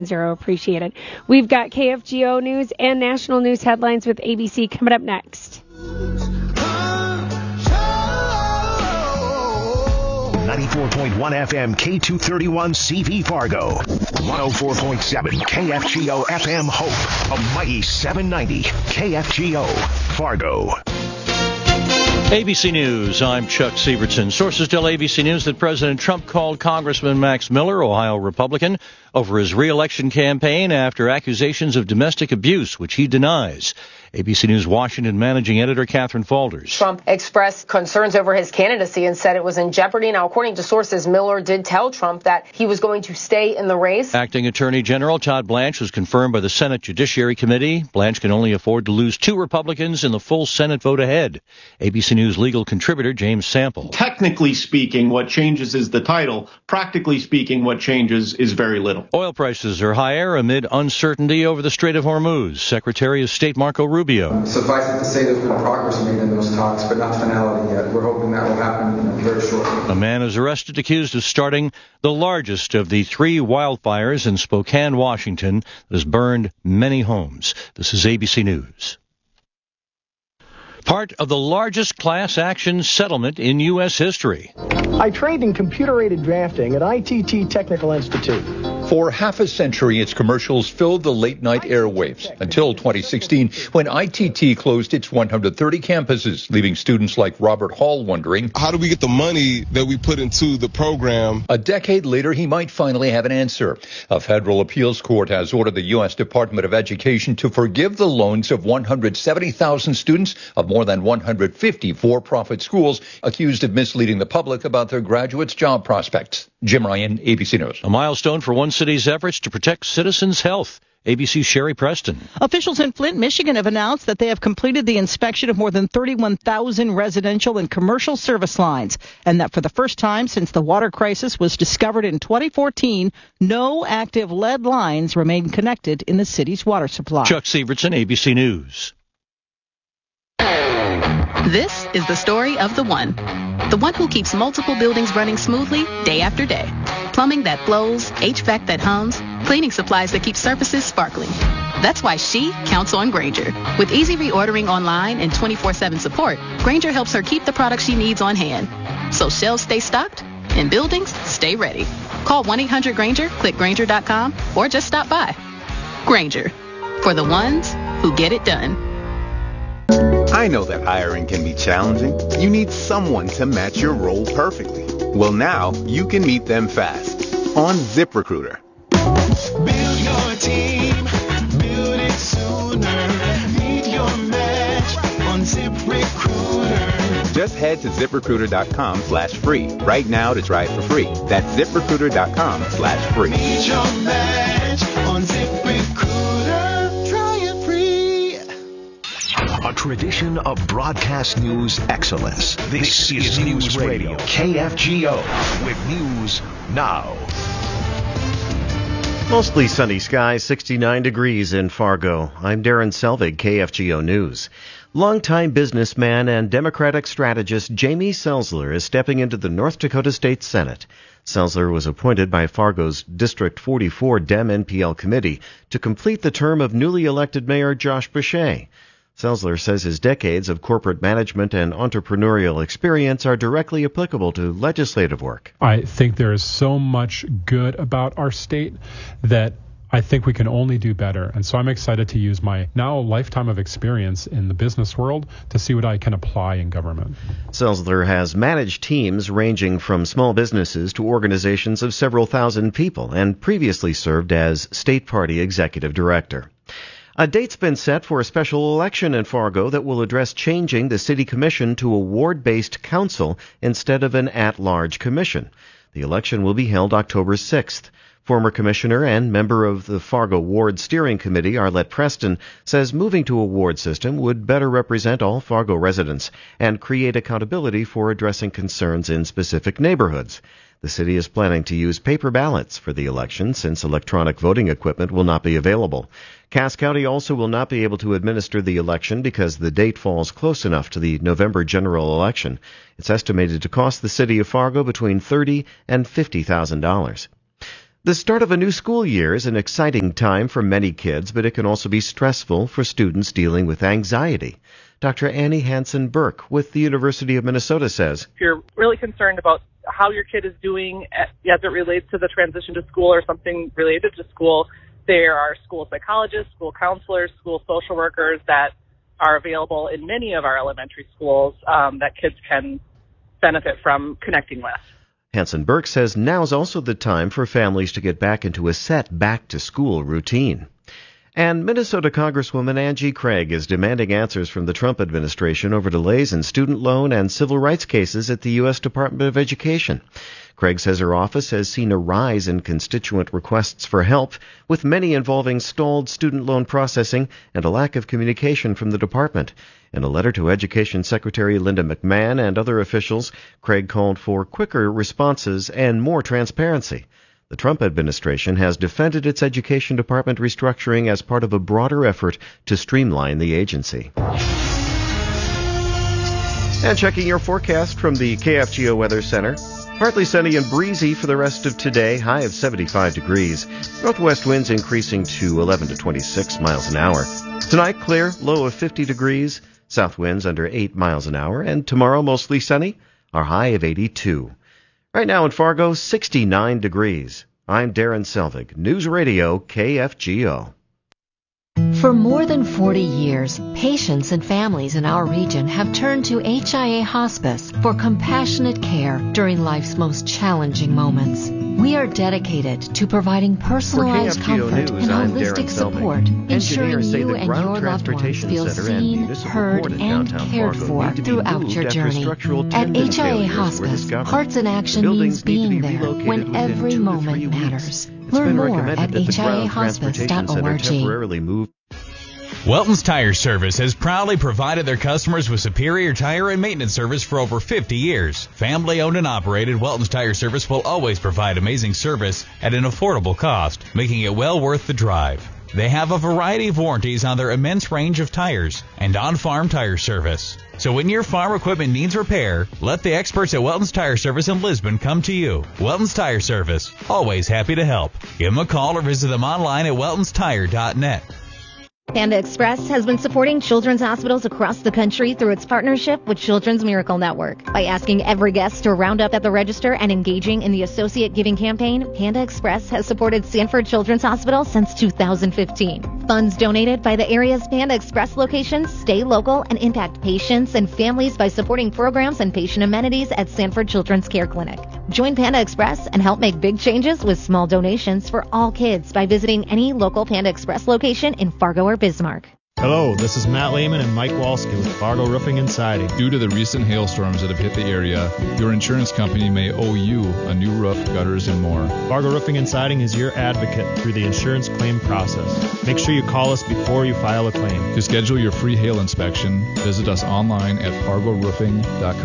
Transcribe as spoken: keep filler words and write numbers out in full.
Zero, appreciate it. We've got K F G O news and national news headlines with A B C coming up next. ninety-four point one F M K two thirty-one C V Fargo. one oh four point seven K F G O F M Hope. A mighty seven ninety K F G O Fargo. A B C News, I'm Chuck Sievertson. Sources tell A B C News that President Trump called Congressman Max Miller, Ohio Republican, over his re-election campaign after accusations of domestic abuse, which he denies. A B C News Washington managing editor Catherine Falders. Trump expressed concerns over his candidacy and said it was in jeopardy. Now, according to sources, Miller did tell Trump that he was going to stay in the race. Acting Attorney General Todd Blanche was confirmed by the Senate Judiciary Committee. Blanche can only afford to lose two Republicans in the full Senate vote ahead. A B C News legal contributor James Sample. Technically speaking, what changes is the title. Practically speaking, what changes is very little. Oil prices are higher amid uncertainty over the Strait of Hormuz. Secretary of State Marco Rubio. Suffice it to say there's been progress made in those talks, but not finality yet. We're hoping that will happen very shortly. A man is arrested accused of starting the largest of the three wildfires in Spokane, Washington, that has burned many homes. This is A B C News. Part of the largest class action settlement in U S history. I trained in computer-aided drafting at I T T Technical Institute. For half a century, its commercials filled the late-night airwaves until twenty sixteen, when I T T closed its one hundred thirty campuses, leaving students like Robert Hall wondering, how do we get the money that we put into the program? A decade later, he might finally have an answer. A federal appeals court has ordered the U S Department of Education to forgive the loans of one hundred seventy thousand students of more than one hundred fifty for-profit schools accused of misleading the public about their graduates' job prospects. Jim Ryan, A B C News. A milestone for one city's efforts to protect citizens' health. A B C's Sherry Preston. Officials in Flint, Michigan have announced that they have completed the inspection of more than thirty-one thousand residential and commercial service lines, and that for the first time since the water crisis was discovered in twenty fourteen, no active lead lines remain connected in the city's water supply. Chuck Sievertson, A B C News. This is the story of the one. The one who keeps multiple buildings running smoothly day after day. Plumbing that flows, H V A C that hums, cleaning supplies that keep surfaces sparkling. That's why she counts on Grainger. With easy reordering online and twenty-four seven support, Grainger helps her keep the products she needs on hand. So shelves stay stocked and buildings stay ready. Call one eight hundred Grainger, click Grainger dot com, or just stop by. Grainger, for the ones who get it done. I know that hiring can be challenging. You need someone to match your role perfectly. Well, now you can meet them fast on ZipRecruiter. Build your team, build it sooner. Meet your match on ZipRecruiter. Just head to ZipRecruiter dot com slash free right now to try it for free. That's ZipRecruiter dot com slash free. Meet your match on ZipRecruiter. Try it free. A tradition of broadcast news excellence. This, this is News Radio, K F G O, with news now. Mostly sunny skies, sixty-nine degrees in Fargo. I'm Darren Selvig, K F G O News. Longtime businessman and Democratic strategist Jamie Selzler is stepping into the North Dakota State Senate. Selzler was appointed by Fargo's District forty-four Dem N P L committee to complete the term of newly elected Mayor Josh Boucher. Selzler says his decades of corporate management and entrepreneurial experience are directly applicable to legislative work. I think there is so much good about our state that I think we can only do better. And so I'm excited to use my now lifetime of experience in the business world to see what I can apply in government. Selzler has managed teams ranging from small businesses to organizations of several thousand people and previously served as state party executive director. A date's been set for a special election in Fargo that will address changing the city commission to a ward-based council instead of an at-large commission. The election will be held October sixth. Former commissioner and member of the Fargo Ward Steering Committee, Arlette Preston, says moving to a ward system would better represent all Fargo residents and create accountability for addressing concerns in specific neighborhoods. The city is planning to use paper ballots for the election since electronic voting equipment will not be available. Cass County also will not be able to administer the election because the date falls close enough to the November general election. It's estimated to cost the city of Fargo between thirty thousand dollars and fifty thousand dollars. The start of a new school year is an exciting time for many kids, but it can also be stressful for students dealing with anxiety. Doctor Annie Hansen-Burke with the University of Minnesota says, if you're really concerned about how your kid is doing as it relates to the transition to school or something related to school, there are school psychologists, school counselors, school social workers that are available in many of our elementary schools um, that kids can benefit from connecting with. Hansen-Burke says now is also the time for families to get back into a set back-to-school routine. And Minnesota Congresswoman Angie Craig is demanding answers from the Trump administration over delays in student loan and civil rights cases at the U S Department of Education. Craig says her office has seen a rise in constituent requests for help, with many involving stalled student loan processing and a lack of communication from the department. In a letter to Education Secretary Linda McMahon and other officials, Craig called for quicker responses and more transparency. The Trump administration has defended its Education Department restructuring as part of a broader effort to streamline the agency. And checking your forecast from the K F G O Weather Center. Partly sunny and breezy for the rest of today, high of seventy-five degrees. Northwest winds increasing to eleven to twenty-six miles an hour. Tonight, clear, low of fifty degrees. South winds under eight miles an hour. And tomorrow, mostly sunny, our high of eighty-two. Right now in Fargo, sixty-nine degrees. I'm Darren Selvig, News Radio K F G O. For more than forty years, patients and families in our region have turned to H I A Hospice for compassionate care during life's most challenging moments. We are dedicated to providing personalized comfort News, and holistic support, ensuring you and your loved ones feel seen, heard, and cared for throughout your journey. At H I A Hospice, Hearts in Action means being there when every moment matters. Learn more at H I A hospice dot org. Welton's Tire Service has proudly provided their customers with superior tire and maintenance service for over fifty years. Family owned and operated, Welton's Tire Service will always provide amazing service at an affordable cost, making it well worth the drive. They have a variety of warranties on their immense range of tires and on-farm tire service. So when your farm equipment needs repair, let the experts at Welton's Tire Service in Lisbon come to you. Welton's Tire Service, always happy to help. Give them a call or visit them online at weltons tire dot net. Panda Express has been supporting children's hospitals across the country through its partnership with Children's Miracle Network. By asking every guest to round up at the register and engaging in the Associate Giving campaign, Panda Express has supported Sanford Children's Hospital since two thousand fifteen. Funds donated by the area's Panda Express locations stay local and impact patients and families by supporting programs and patient amenities at Sanford Children's Care Clinic. Join Panda Express and help make big changes with small donations for all kids by visiting any local Panda Express location in Fargo or Bismarck. Hello, this is Matt Lehman and Mike Walski with Fargo Roofing and Siding. Due to the recent hailstorms that have hit the area, your insurance company may owe you a new roof, gutters, and more. Fargo Roofing and Siding is your advocate through the insurance claim process. Make sure you call us before you file a claim. To schedule your free hail inspection, visit us online at fargo roofing dot com.